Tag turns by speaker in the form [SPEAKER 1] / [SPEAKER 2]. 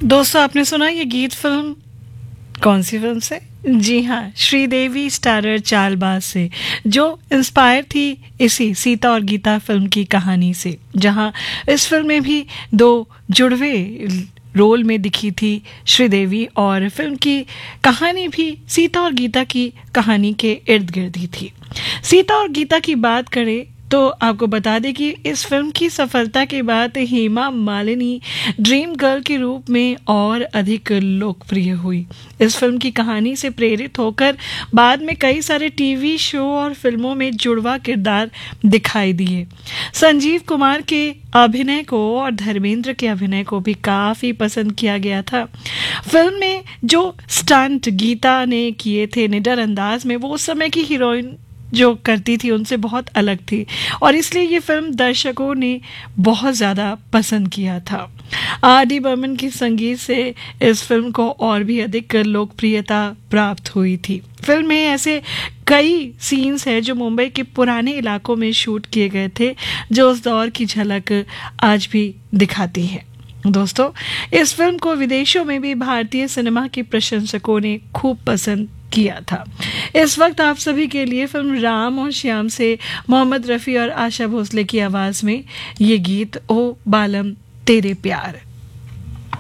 [SPEAKER 1] दोस्तों, आपने सुना ये गीत फिल्म कौन सी फिल्म से? जी हाँ, श्रीदेवी स्टारर चालबाज से, जो इंस्पायर थी इसी सीता और गीता फिल्म की कहानी से, जहाँ इस फिल्म में भी दो जुड़वे रोल में दिखी थी श्रीदेवी, और फिल्म की कहानी भी सीता और गीता की कहानी के इर्द गिर्द ही थी। सीता और गीता की बात करें तो आपको बता दें कि इस फिल्म की सफलता के बाद हेमा मालिनी ड्रीम गर्ल के रूप में और अधिक लोकप्रिय हुई। इस फिल्म की कहानी से प्रेरित होकर बाद में कई सारे टीवी शो और फिल्मों में जुड़वा किरदार दिखाई दिए। संजीव कुमार के अभिनय को और धर्मेंद्र के अभिनय को भी काफ़ी पसंद किया गया था। फिल्म में जो स्टंट गीता ने किए थे निडर अंदाज में, वो उस समय की हीरोइन जो करती थी उनसे बहुत अलग थी, और इसलिए ये फिल्म दर्शकों ने बहुत ज़्यादा पसंद किया था। आर.डी. बर्मन की संगीत से इस फिल्म को और भी अधिक लोकप्रियता प्राप्त हुई थी। फिल्म में ऐसे कई सीन्स हैं जो मुंबई के पुराने इलाकों में शूट किए गए थे, जो उस दौर की झलक आज भी दिखाती है। दोस्तों, इस फिल्म को विदेशों में भी भारतीय सिनेमा के प्रशंसकों ने खूब पसंद किया था। इस वक्त आप सभी के लिए फिल्म राम और श्याम से मोहम्मद रफ़ी और आशा भोसले की आवाज़ में ये गीत, ओ बालम तेरे प्यार।